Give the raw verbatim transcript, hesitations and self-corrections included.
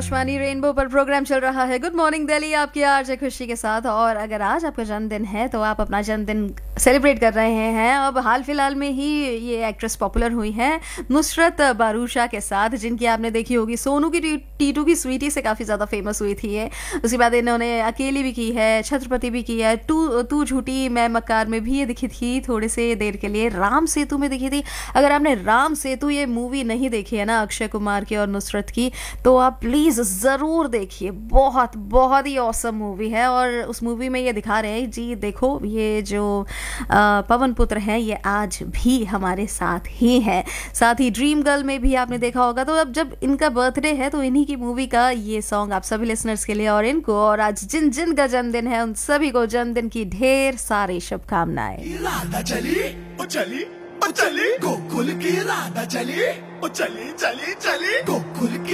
Akashvani rainbow पर programme चल रहा है गुड मॉर्निंग दिल्ली आपकी आरजे खुशी के साथ। और अगर आज आपका जन्मदिन है तो आप अपना जन्मदिन सेलिब्रेट कर रहे हैं। अब हाल फिलहाल में ही ये एक्ट्रेस पॉपुलर हुई हैं नुसरत बारूशा के साथ, जिनकी आपने देखी होगी सोनू की टीटू की स्वीटी से काफ़ी ज़्यादा फेमस हुई थी ये। उसके बाद इन्होंने अकेली भी की है, छत्रपति भी की है, टू तू झूठी मैं मक्कार में भी ये दिखी थी थोड़े से देर के लिए, राम सेतु में दिखी थी। अगर आपने राम सेतु ये मूवी नहीं देखी है ना अक्षय कुमार की और नुसरत की, तो आप प्लीज़ ज़रूर देखिए। बहुत बहुत ही ऑसम मूवी है। और उस मूवी में ये दिखा रहे हैं जी देखो ये जो आ, पवन पुत्र हैं ये आज भी हमारे साथ ही हैं। साथ ही ड्रीम गर्ल में भी आपने देखा होगा। तो अब जब इनका बर्थडे है तो इन्हीं की मूवी का ये सॉन्ग आप सभी लिसनर्स के लिए और इनको और आज जिन जिन का जन्मदिन है उन सभी को जन्मदिन की ढेर सारी शुभकामनाएं। राधा चली ओ चली ओ चली गोकुल की राधा चली ओ चली चली चली गोकुल की